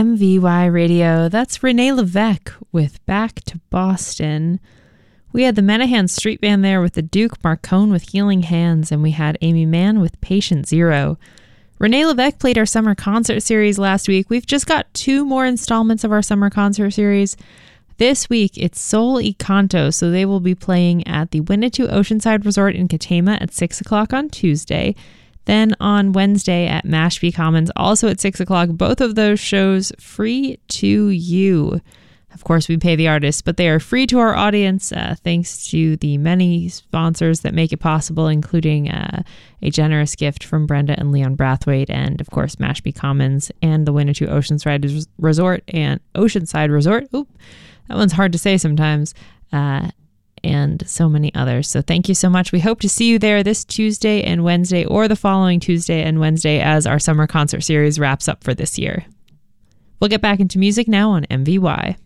MVY Radio. That's Renee Levesque with Back to Boston. We had the Menahan Street Band there with the Duke Marcone with Healing Hands, and we had Amy Mann with Patient Zero. Renee Levesque played our summer concert series last week. We've just got 2 more installments of our summer concert series. This week, it's Soul y Canto, so they will be playing at the Winnetou Oceanside Resort in Katama at 6 o'clock on Tuesday. Then on Wednesday at Mashpee Commons, also at 6 o'clock. Both of those shows free to you. Of course, we pay the artists, but they are free to our audience thanks to the many sponsors that make it possible, including a generous gift from Brenda and Leon Brathwaite, and of course, Mashpee Commons and the Winnetou Oceanside Resort and Oceanside Resort. Oop, that one's hard to say sometimes. And so many others. So thank you so much. We hope to see you there this Tuesday and Wednesday, or the following Tuesday and Wednesday, as our summer concert series wraps up for this year. We'll get back into music now on MVY.